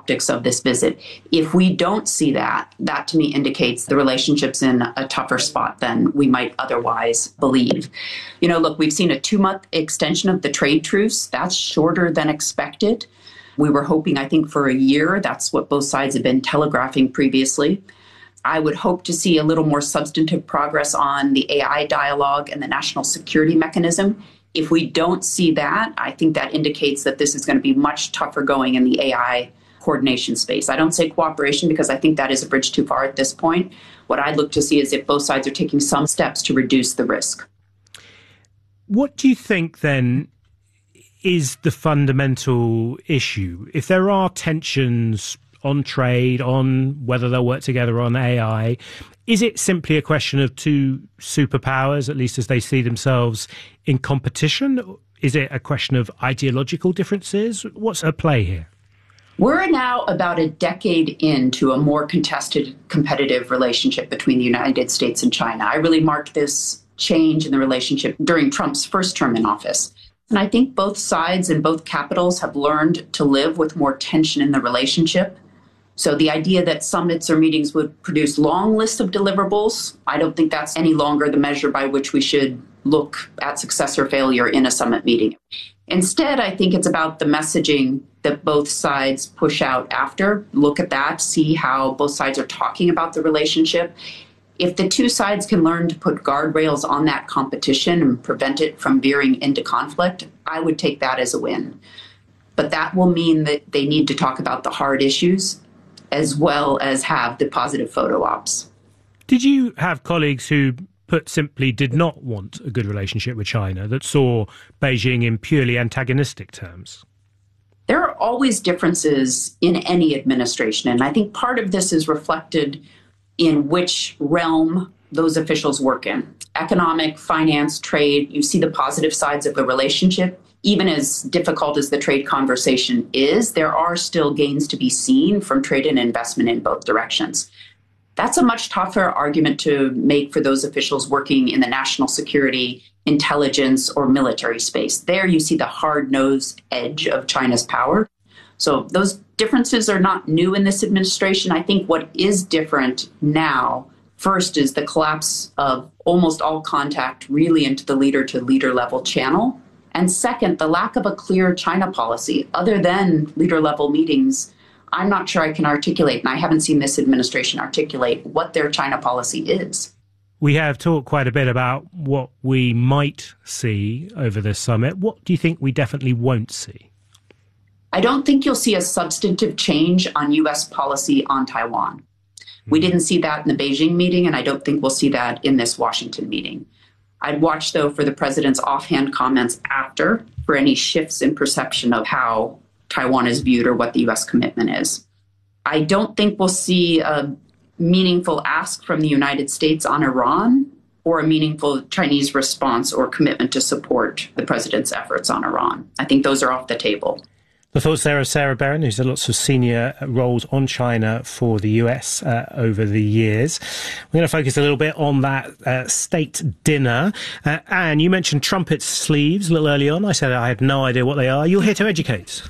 optics of this visit. If we don't see that, that to me indicates the relationship's in a tougher spot than we might otherwise believe. Look, we've seen a 2-month extension of the trade truce. That's shorter than expected. We were hoping, I think, for a year. That's what both sides have been telegraphing previously. I would hope to see a little more substantive progress on the AI dialogue and the national security mechanism. If we don't see that, I think that indicates that this is going to be much tougher going in the AI coordination space. I don't say cooperation because I think that is a bridge too far at this point. What I'd look to see is if both sides are taking some steps to reduce the risk. What do you think then is the fundamental issue? If there are tensions on trade, on whether they'll work together on AI, is it simply a question of two superpowers, at least as they see themselves, in competition? Is it a question of ideological differences? What's at play here? We're now about a decade into a more contested, competitive relationship between the United States and China. I really marked this change in the relationship during Trump's first term in office. And I think both sides and both capitals have learned to live with more tension in the relationship. So the idea that summits or meetings would produce long lists of deliverables, I don't think that's any longer the measure by which we should look at success or failure in a summit meeting. Instead, I think it's about the messaging that both sides push out after. Look at that, see how both sides are talking about the relationship. If the two sides can learn to put guardrails on that competition and prevent it from veering into conflict, I would take that as a win. But that will mean that they need to talk about the hard issues as well as have the positive photo ops. Did you have colleagues who, put simply, did not want a good relationship with China, that saw Beijing in purely antagonistic terms? There are always differences in any administration, and I think part of this is reflected in which realm those officials work in. Economic, finance, trade, you see the positive sides of the relationship. Even as difficult as the trade conversation is, there are still gains to be seen from trade and investment in both directions. That's a much tougher argument to make for those officials working in the national security, intelligence, or military space. There you see the hard-nosed edge of China's power. So those differences are not new in this administration. I think what is different now, first, is the collapse of almost all contact really into the leader-to-leader level channel. And second, the lack of a clear China policy. Other than leader-level meetings, I'm not sure I can articulate, and I haven't seen this administration articulate what their China policy is. We have talked quite a bit about what we might see over this summit. What do you think we definitely won't see? I don't think you'll see a substantive change on U.S. policy on Taiwan. We didn't see that in the Beijing meeting, and I don't think we'll see that in this Washington meeting. I'd watch, though, for the president's offhand comments after for any shifts in perception of how Taiwan is viewed or what the U.S. commitment is. I don't think we'll see a meaningful ask from the United States on Iran or a meaningful Chinese response or commitment to support the president's efforts on Iran. I think those are off the table. The thoughts there of Sarah Beran, who's had lots of senior roles on China for the US over the years. We're going to focus a little bit on that state dinner. Anne, you mentioned trumpet sleeves a little early on. I said I had no idea what they are. You're here to educate.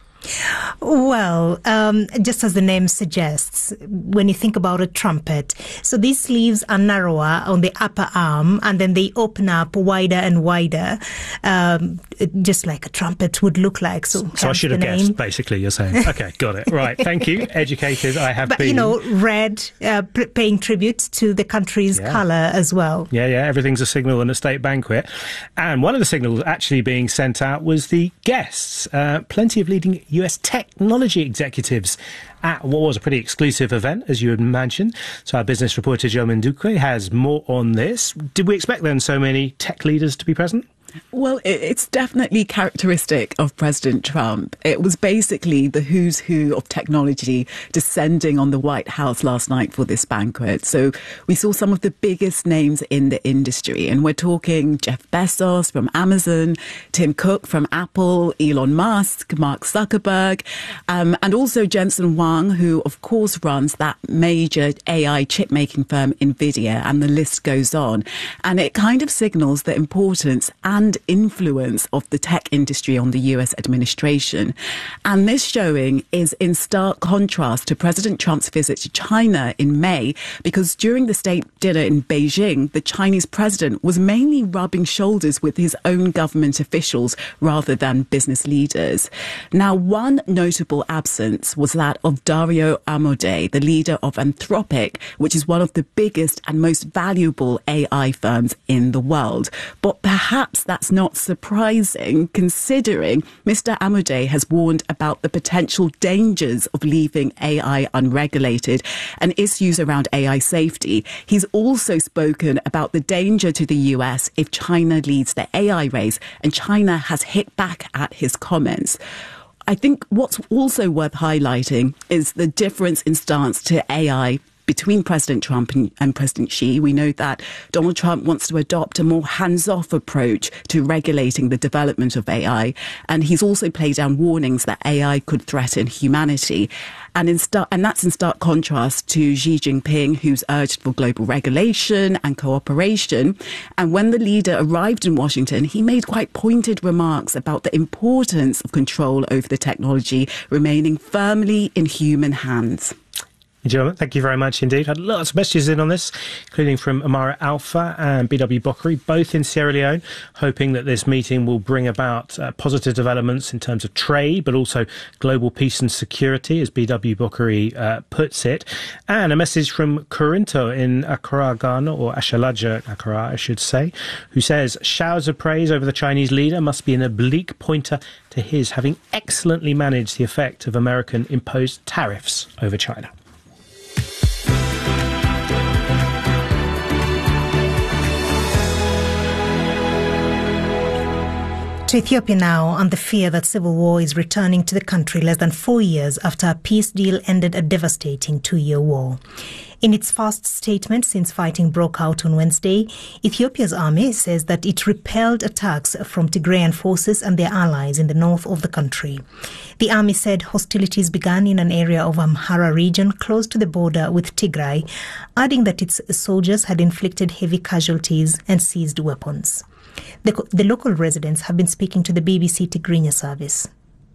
Well, just as the name suggests, when you think about a trumpet, so these sleeves are narrower on the upper arm and then they open up wider and wider, just like a trumpet would look like. So I should have guessed, basically, you're saying. Okay, got it. Right, thank you. Educated, I have been. But, you know, red, paying tribute to the country's colour as well. Yeah, everything's a signal in a state banquet. And one of the signals actually being sent out was the guests. Plenty of leading US technology executives at what was a pretty exclusive event, as you had mentioned. So our business reporter, Joe Menduque, has more on this. Did we expect then so many tech leaders to be present? Well, it's definitely characteristic of President Trump. It was basically the who's who of technology descending on the White House last night for this banquet. So we saw some of the biggest names in the industry. And we're talking Jeff Bezos from Amazon, Tim Cook from Apple, Elon Musk, Mark Zuckerberg, and also Jensen Huang, who, of course, runs that major AI chip-making firm, NVIDIA, and the list goes on. And it kind of signals the importance and and influence of the tech industry on the US administration. And this showing is in stark contrast to President Trump's visit to China in May, because during the state dinner in Beijing, the Chinese president was mainly rubbing shoulders with his own government officials rather than business leaders. Now, one notable absence was that of Dario Amodei, the leader of Anthropic, which is one of the biggest and most valuable AI firms in the world. But perhaps that's not surprising, considering Mr. Amodei has warned about the potential dangers of leaving AI unregulated and issues around AI safety. He's also spoken about the danger to the US if China leads the AI race, and China has hit back at his comments. I think what's also worth highlighting is the difference in stance to AI between President Trump and President Xi. We know that Donald Trump wants to adopt a more hands-off approach to regulating the development of AI. And he's also played down warnings that AI could threaten humanity. And that's in stark contrast to Xi Jinping, who's urged for global regulation and cooperation. And when the leader arrived in Washington, he made quite pointed remarks about the importance of control over the technology remaining firmly in human hands. Gentlemen, thank you very much indeed. Had lots of messages in on this, including from Amara Alpha and BW Bokari, both in Sierra Leone, hoping that this meeting will bring about positive developments in terms of trade, but also global peace and security, as BW Bokari puts it. And a message from Corinto in Accra, Ghana, or Ashalaja, Accra, I should say, who says, showers of praise over the Chinese leader must be an oblique pointer to his having excellently managed the effect of American-imposed tariffs over China. To Ethiopia now, and the fear that civil war is returning to the country less than 4 years after a peace deal ended a devastating 2-year war. In its first statement since fighting broke out on Wednesday, Ethiopia's army says that it repelled attacks from Tigrayan forces and their allies in the north of the country. The army said hostilities began in an area of Amhara region close to the border with Tigray, adding that its soldiers had inflicted heavy casualties and seized weapons. The local residents have been speaking to the BBC Tigrinya service.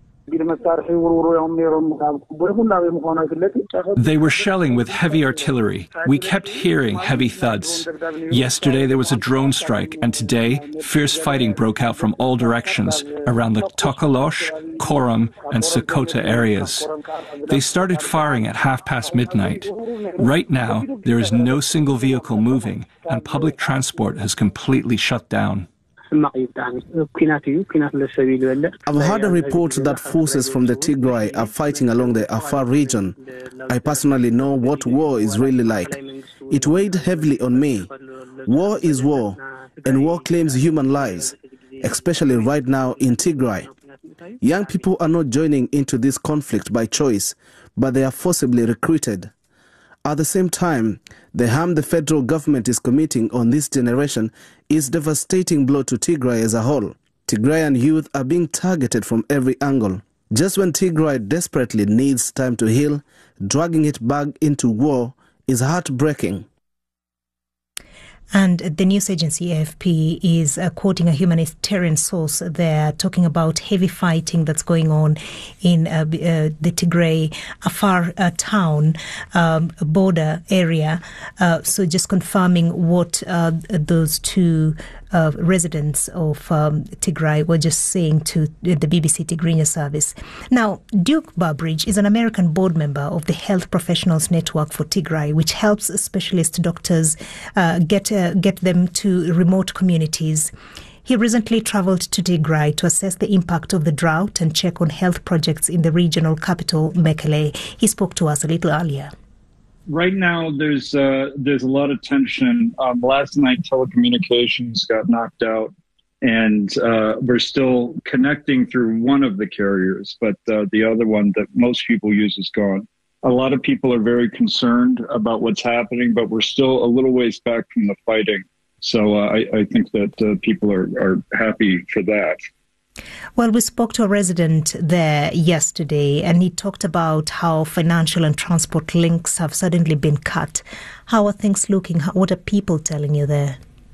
They were shelling with heavy artillery. We kept hearing heavy thuds. Yesterday there was a drone strike, and today fierce fighting broke out from all directions around the Tokolosh, Koram and Sokoto areas. They started firing at midnight. Right now there is no single vehicle moving, and public transport has completely shut down. I've heard a report that forces from the Tigray are fighting along the Afar region. I personally know what war is really like. It weighed heavily on me. War is war, and war claims human lives, especially right now in Tigray. Young people are not joining into this conflict by choice, but they are forcibly recruited. At the same time, the harm the federal government is committing on this generation is a devastating blow to Tigray as a whole. Tigrayan youth are being targeted from every angle. Just when Tigray desperately needs time to heal, dragging it back into war is heartbreaking. And the news agency AFP is quoting a humanitarian source there, talking about heavy fighting that's going on in the Tigray Afar town border area. So just confirming what those two residents of Tigray were just saying to the BBC Tigrinya service. Now, Duke Burbridge is an American board member of the Health Professionals Network for Tigray, which helps specialist doctors get them to remote communities. He recently travelled to Tigray to assess the impact of the drought and check on health projects in the regional capital, Mekelle. He spoke to us a little earlier. Right now, there's a lot of tension. Last night, telecommunications got knocked out, and we're still connecting through one of the carriers, but the other one that most people use is gone. A lot of people are very concerned about what's happening, but we're still a little ways back from the fighting. So I think that people are happy for that. Well, we spoke to a resident there yesterday, and he talked about how financial and transport links have suddenly been cut. How are things looking? What are people telling you there?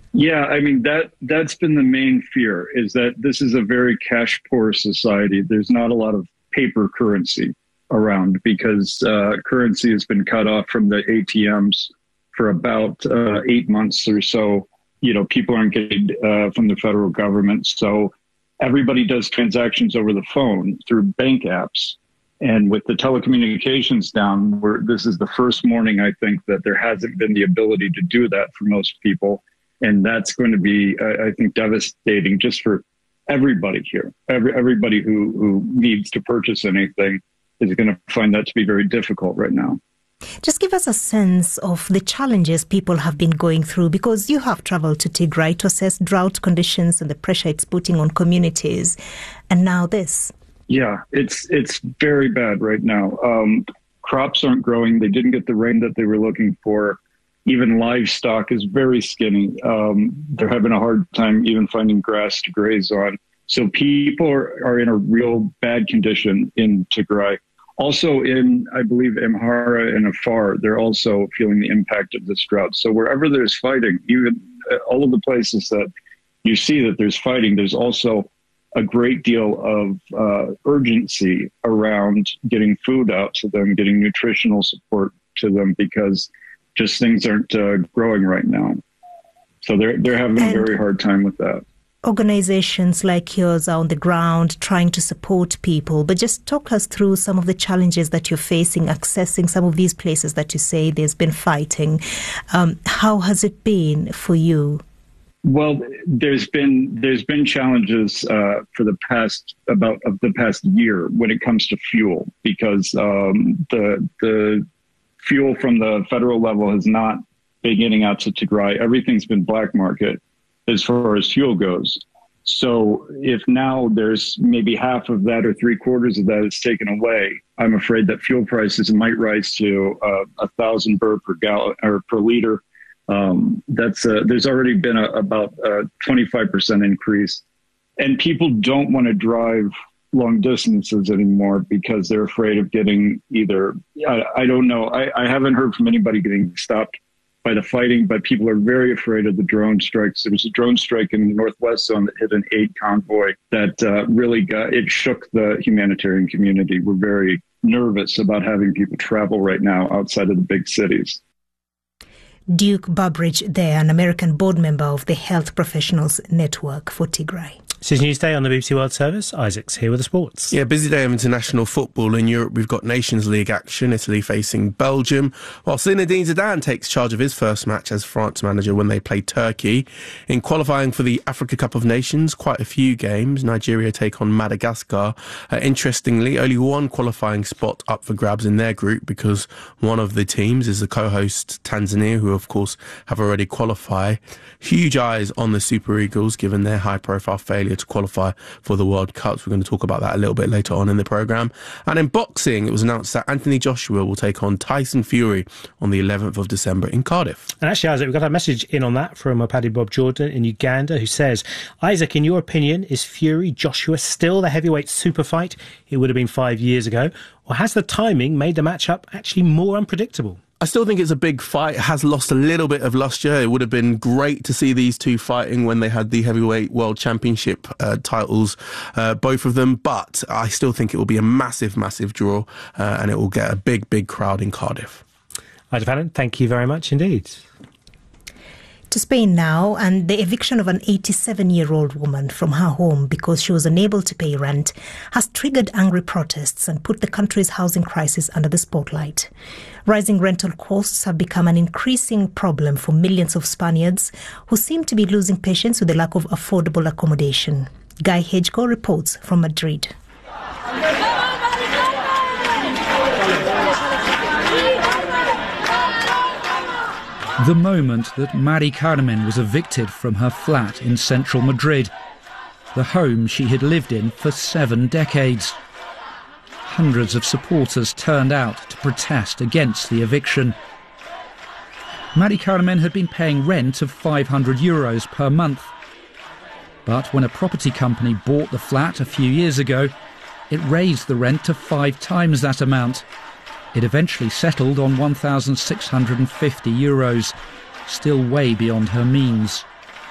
Yeah, I mean, that's been the main fear, is that this is a very cash poor society. There's not a lot of paper currency around because currency has been cut off from the ATMs for about 8 months or so. You know, people aren't getting from the federal government. So everybody does transactions over the phone through bank apps. And with the telecommunications down, this is the first morning, I think, that there hasn't been the ability to do that for most people. And that's going to be, I think, devastating just for everybody here. Everybody who needs to purchase anything is going to find that to be very difficult right now. Just give us a sense of the challenges people have been going through, because you have traveled to Tigray to assess drought conditions and the pressure it's putting on communities. And now this. Yeah, it's very bad right now. Crops aren't growing. They didn't get the rain that they were looking for. Even livestock is very skinny. They're having a hard time even finding grass to graze on. So people are in a real bad condition in Tigray. Also in, I believe, Amhara and Afar, they're also feeling the impact of this drought. So wherever there's fighting, even all of the places that you see that there's fighting, there's also a great deal of urgency around getting food out to them, getting nutritional support to them, because just things aren't growing right now. So they're having a very hard time with that. Organizations like yours are on the ground trying to support people, but just talk us through some of the challenges that you're facing accessing some of these places that you say there's been fighting. How has it been for you? Well, there's been challenges for the past year when it comes to fuel, because the fuel from the federal level has not been getting out to Tigray. Everything's been black market as far as fuel goes. So if now there's maybe half of that or 3/4 of that is taken away, I'm afraid that fuel prices might rise to 1,000 birr per gallon or per liter. There's already been about a 25% increase, and people don't want to drive long distances anymore because they're afraid of getting either, I don't know. I haven't heard from anybody getting stopped by the fighting, but people are very afraid of the drone strikes. There was a drone strike in the Northwest Zone that hit an aid convoy that really shook the humanitarian community. We're very nervous about having people travel right now outside of the big cities. Duke Burbridge there, an American board member of the Health Professionals Network for Tigray. This is Newsday on the BBC World Service. Isaac's here with the sports. Yeah, busy day of international football. In Europe, we've got Nations League action. Italy facing Belgium, while Zinedine Zidane takes charge of his first match as France manager when they play Turkey. In qualifying for the Africa Cup of Nations, quite a few games. Nigeria take on Madagascar. Interestingly, only one qualifying spot up for grabs in their group, because one of the teams is the co-host Tanzania, who of course have already qualified. Huge eyes on the Super Eagles, given their high-profile failure to qualify for the World Cups. We're going to talk about that a little bit later on in the programme. And in boxing, it was announced that Anthony Joshua will take on Tyson Fury on the 11th of December in Cardiff. And actually, Isaac, we've got a message in on that from Paddy Bob Jordan in Uganda, who says, Isaac, in your opinion, is Fury Joshua still the heavyweight super fight it would have been 5 years ago? Or has the timing made the matchup actually more unpredictable? I still think it's a big fight. It has lost a little bit of lustre. It would have been great to see these two fighting when they had the heavyweight world championship titles, both of them. But I still think it will be a massive, massive draw, and it will get a big, big crowd in Cardiff. Ida Fallon, thank you very much indeed. To Spain now, and the eviction of an 87-year-old woman from her home because she was unable to pay rent has triggered angry protests and put the country's housing crisis under the spotlight. Rising rental costs have become an increasing problem for millions of Spaniards who seem to be losing patience with the lack of affordable accommodation. Guy Hedgeco reports from Madrid. The moment that Mari Carmen was evicted from her flat in central Madrid, the home she had lived in for 7 decades. Hundreds of supporters turned out to protest against the eviction. Mari Carmen had been paying rent of €500 per month. But when a property company bought the flat a few years ago, it raised the rent to 5 times that amount. It eventually settled on €1,650, still way beyond her means.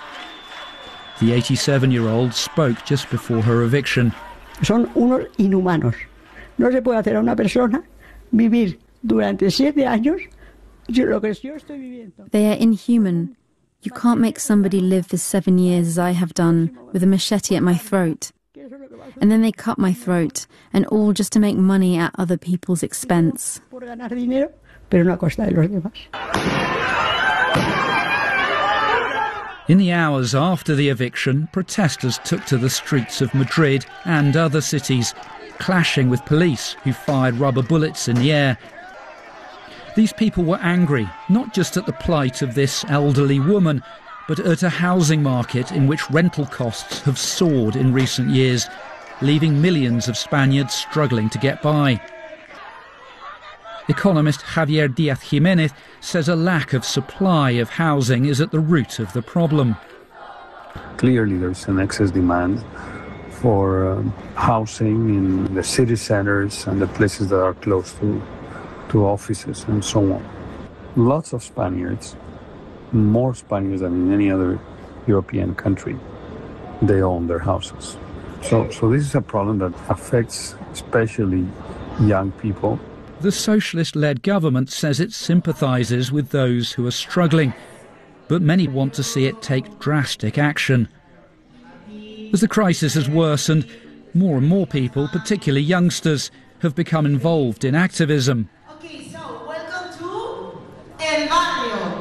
The 87-year-old spoke just before her eviction. Son unos inhumanos. No se puede hacer a una persona vivir durante 7 años lo que yo estoy viviendo. They are inhuman. You can't make somebody live for 7 years as I have done, with a machete at my throat. And then they cut my throat, and all just to make money at other people's expense. Por ganar dinero, pero no a costa de los demás. In the hours after the eviction, protesters took to the streets of Madrid and other cities, clashing with police who fired rubber bullets in the air. These people were angry, not just at the plight of this elderly woman, but at a housing market in which rental costs have soared in recent years, leaving millions of Spaniards struggling to get by. Economist Javier Díaz-Jiménez says a lack of supply of housing is at the root of the problem. Clearly there's an excess demand for housing in the city centers and the places that are close to offices and so on. Lots of Spaniards, more Spaniards than in any other European country, they own their houses. So this is a problem that affects especially young people. The socialist-led government says it sympathises with those who are struggling, but many want to see it take drastic action. As the crisis has worsened, more and more people, particularly youngsters, have become involved in activism. Okay, so welcome to El Barrio.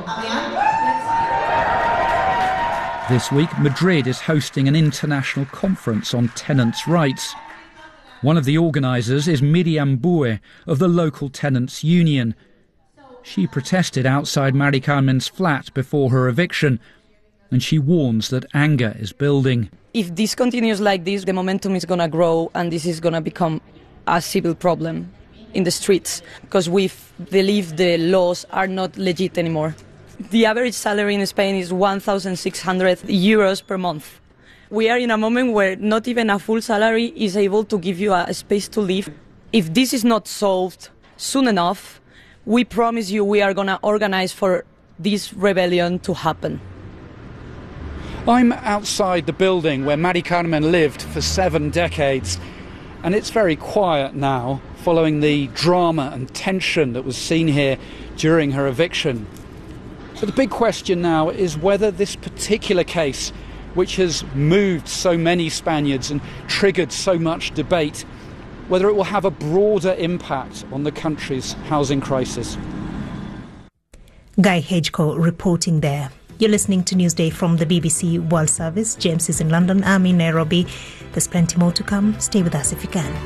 This week, Madrid is hosting an international conference on tenants' rights. One of the organisers is Miriam Bue of the local tenants' union. She protested outside Mari Carmen's flat before her eviction, and she warns that anger is building. If this continues like this, the momentum is going to grow and this is going to become a civil problem in the streets, because we believe the laws are not legit anymore. The average salary in Spain is 1,600 euros per month. We are in a moment where not even a full salary is able to give you a space to live. If this is not solved soon enough, we promise you we are going to organize for this rebellion to happen. I'm outside the building where Mari Carmen lived for 7 decades, and it's very quiet now following the drama and tension that was seen here during her eviction. But the big question now is whether this particular case, which has moved so many Spaniards and triggered so much debate, whether it will have a broader impact on the country's housing crisis. Guy Hedgecoe reporting there. You're listening to Newsday from the BBC World Service. James is in London. I'm in Nairobi. There's plenty more to come. Stay with us if you can.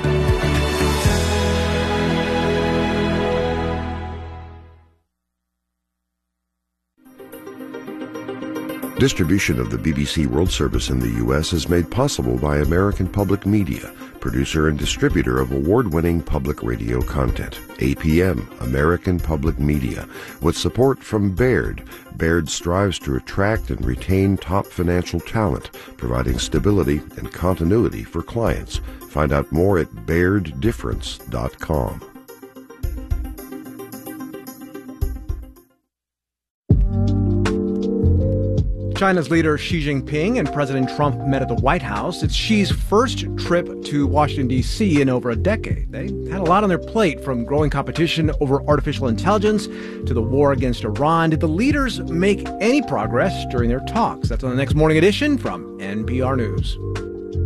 Distribution of the BBC World Service in the U.S. is made possible by American Public Media, producer and distributor of award-winning public radio content. APM, American Public Media, with support from Baird. Baird strives to attract and retain top financial talent, providing stability and continuity for clients. Find out more at BairdDifference.com. China's leader Xi Jinping and President Trump met at the White House. It's Xi's first trip to Washington, D.C. in over a decade. They had a lot on their plate, from growing competition over artificial intelligence to the war against Iran. Did the leaders make any progress during their talks? That's on the next Morning Edition from NPR News.